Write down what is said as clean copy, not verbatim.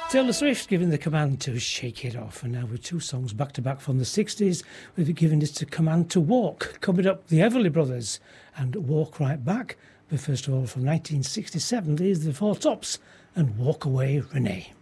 Taylor Swift giving the command to shake it off, and now with two songs back to back from the 60s, we've given this to command to walk. Coming up, the Everly Brothers and Walk Right Back. But first of all, from 1967, these are the Four Tops and Walk Away Renee.